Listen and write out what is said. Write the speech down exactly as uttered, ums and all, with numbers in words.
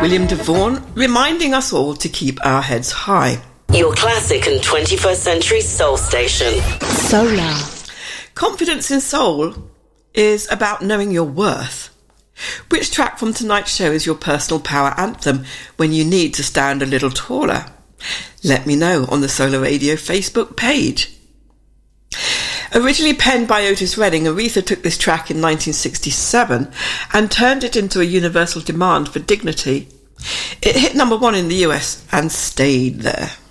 William DeVaughn, reminding us all to keep our heads high. Your classic and twenty-first century soul station. Solar. Confidence in soul is about knowing your worth. Which track from tonight's show is your personal power anthem when you need to stand a little taller? Let me know on the Solar Radio Facebook page. Originally penned by Otis Redding, Aretha took this track in nineteen sixty-seven and turned it into a universal demand for dignity. It hit number one in the U S and stayed there.